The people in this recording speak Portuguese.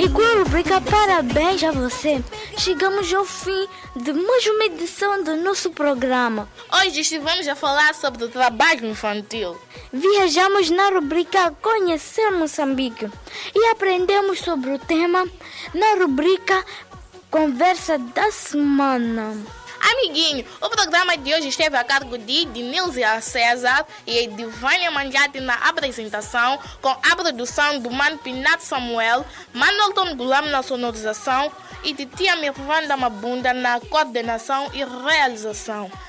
E com a rubrica Parabéns a você, chegamos ao fim de mais uma edição do nosso programa. Hoje estivemos a falar sobre o trabalho infantil. Viajamos na rubrica Conhecer Moçambique e aprendemos sobre o tema na rubrica Conversa da Semana. Amiguinho, o programa de hoje esteve a cargo de Nilzia César e de Vânia Manjati na apresentação, com a produção do Mano Pinato Samuel, Manolton Gulam na sonorização e de Tia Mirvanda Mabunda na coordenação e realização.